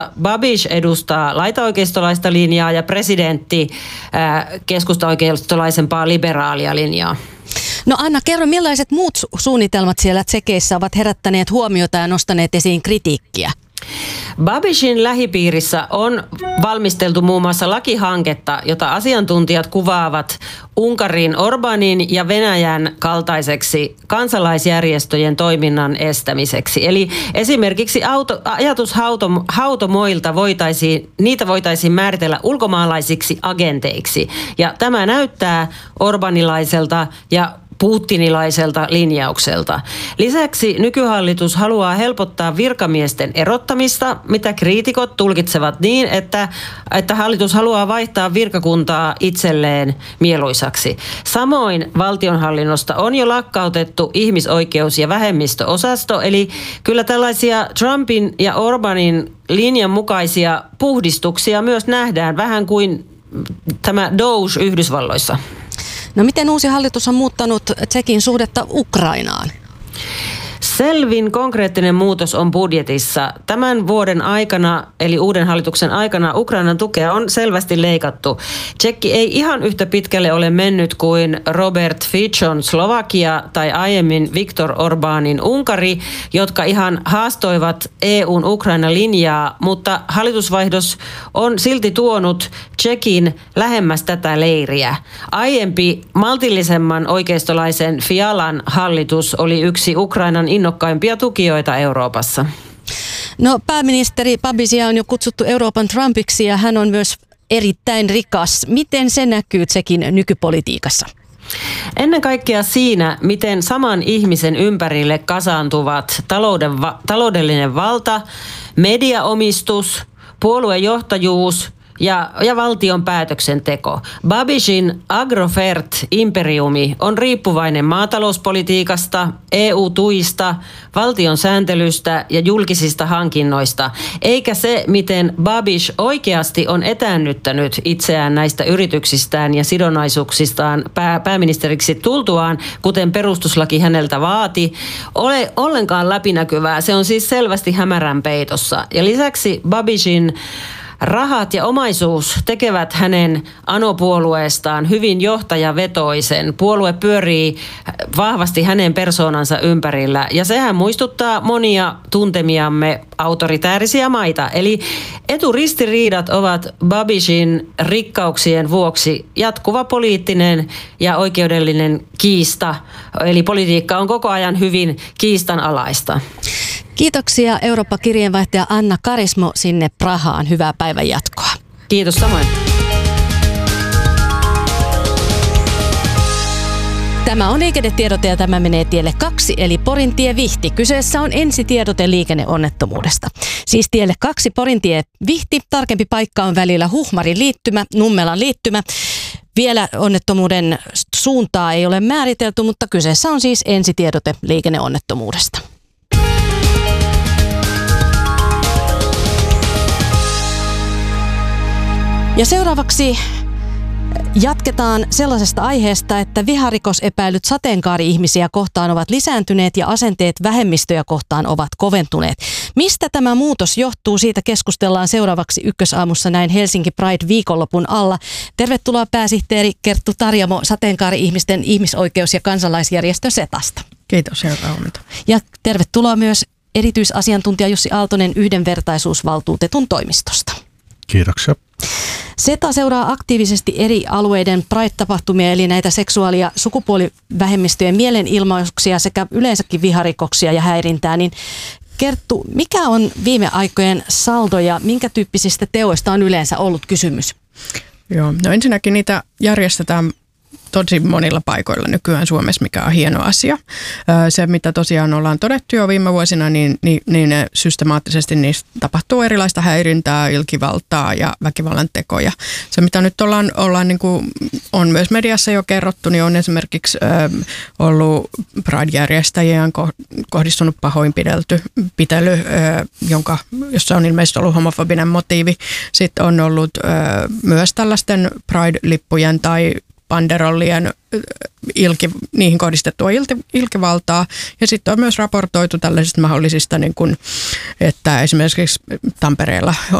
Babiš edustaa laitaoikeistolaista linjaa ja presidentti keskustaoikeistolaisempaa liberaalia linjaa. No Anna, kerro, millaiset muut suunnitelmat siellä Tšekeissä ovat herättäneet huomiota ja nostaneet esiin kritiikkiä? Babišin lähipiirissä on valmisteltu muun muassa lakihanketta, jota asiantuntijat kuvaavat Unkarin Orbanin ja Venäjän kaltaiseksi kansalaisjärjestöjen toiminnan estämiseksi. Eli esimerkiksi hautomoilta voitaisiin määritellä ulkomaalaisiksi agenteiksi. Ja tämä näyttää orbanilaiselta ja putinilaiselta linjaukselta. Lisäksi nykyhallitus haluaa helpottaa virkamiesten erottamista, mitä kriitikot tulkitsevat niin, että hallitus haluaa vaihtaa virkakuntaa itselleen mieluisaksi. Samoin valtionhallinnosta on jo lakkautettu ihmisoikeus- ja vähemmistöosasto, eli kyllä tällaisia Trumpin ja Orbanin linjan mukaisia puhdistuksia myös nähdään, vähän kuin tämä DOGE Yhdysvalloissa. No miten uusi hallitus on muuttanut Tšekin suhdetta Ukrainaan? Selvin konkreettinen muutos on budjetissa. Tämän vuoden aikana, eli uuden hallituksen aikana, Ukrainan tukea on selvästi leikattu. Tšekki ei ihan yhtä pitkälle ole mennyt kuin Robert Ficon Slovakia tai aiemmin Viktor Orbánin Unkari, jotka ihan haastoivat EUn Ukraina-linjaa, mutta hallitusvaihdos on silti tuonut Tšekin lähemmäs tätä leiriä. Aiempi maltillisemman oikeistolaisen Fialan hallitus oli yksi Ukrainan innokkaimpia tukijoita Euroopassa. No pääministeri Babišia on jo kutsuttu Euroopan Trumpiksi ja hän on myös erittäin rikas. Miten se näkyy Tšekin nykypolitiikassa? Ennen kaikkea siinä, miten saman ihmisen ympärille kasaantuvat taloudellinen valta, mediaomistus, puoluejohtajuus ja valtion päätöksenteko. Babišin Agrofert-imperiumi on riippuvainen maatalouspolitiikasta, EU-tuista, valtion sääntelystä ja julkisista hankinnoista, eikä se, miten Babiš oikeasti on etäännyttänyt itseään näistä yrityksistään ja sidonnaisuuksistaan pääministeriksi tultuaan, kuten perustuslaki häneltä vaati, ole ollenkaan läpinäkyvää. Se on siis selvästi hämärän peitossa. Ja lisäksi Babišin rahat ja omaisuus tekevät hänen anopuolueestaan hyvin johtajavetoisen. Puolue pyörii vahvasti hänen persoonansa ympärillä ja sehän muistuttaa monia tuntemiamme autoritäärisiä maita. Eli eturistiriidat ovat Babišin rikkauksien vuoksi jatkuva poliittinen ja oikeudellinen kiista. Eli politiikka on koko ajan hyvin kiistanalaista. Kiitoksia Eurooppa-kirjeenvaihtaja Anna Karismo sinne Prahaan. Hyvää päivän jatkoa. Kiitos samoin. Tämä on liikennetiedote ja tämä menee tielle 2 eli Porintie Vihti. Kyseessä on ensitiedote liikenneonnettomuudesta. Siis tielle 2 Porintie Vihti. Tarkempi paikka on välillä Huhmarin liittymä, Nummelan liittymä. Vielä onnettomuuden suuntaa ei ole määritelty, mutta kyseessä on siis ensitiedote liikenneonnettomuudesta. Ja seuraavaksi jatketaan sellaisesta aiheesta, että viharikosepäilyt sateenkaari-ihmisiä kohtaan ovat lisääntyneet ja asenteet vähemmistöjä kohtaan ovat koventuneet. Mistä tämä muutos johtuu? Siitä keskustellaan seuraavaksi Ykkösaamussa näin Helsinki Pride-viikonlopun alla. Tervetuloa pääsihteeri Kerttu Tarjamo sateenkaari-ihmisten ihmisoikeus- ja kansalaisjärjestö SETAsta. Kiitos, hyvää huomenta. Ja tervetuloa myös erityisasiantuntija Jussi Aaltonen yhdenvertaisuusvaltuutetun toimistosta. Kiitoksia. SETA seuraa aktiivisesti eri alueiden Pride-tapahtumia, eli näitä seksuaali- ja sukupuolivähemmistöjen mielenilmauksia sekä yleensäkin viharikoksia ja häirintää. Niin Kerttu, mikä on viime aikojen saldo ja minkä tyyppisistä teoista on yleensä ollut kysymys? Joo, no ensinnäkin niitä järjestetään tosi monilla paikoilla nykyään Suomessa, mikä on hieno asia. Se, mitä tosiaan ollaan todettu jo viime vuosina, niin systemaattisesti niistä tapahtuu erilaista häirintää, ilkivaltaa ja väkivallan tekoja. Se, mitä nyt ollaan niin kuin on myös mediassa jo kerrottu, niin on esimerkiksi ollut Pride-järjestäjien kohdistunut pahoinpitely, jossa on ilmeisesti ollut homofobinen motiivi. Sitten on ollut myös tällaisten Pride-lippujen tai banderollien niihin kohdistettua ilkivaltaa. Ja sitten on myös raportoitu tällaisista mahdollisista, niin kuin, että esimerkiksi Tampereella